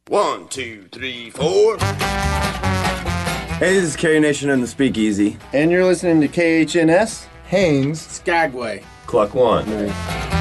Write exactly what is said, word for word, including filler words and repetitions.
One, two, three, four. Hey, this is Carrie Nation and the Speakeasy. And you're listening to K H N S Haynes Skagway. Cluck one. Nice.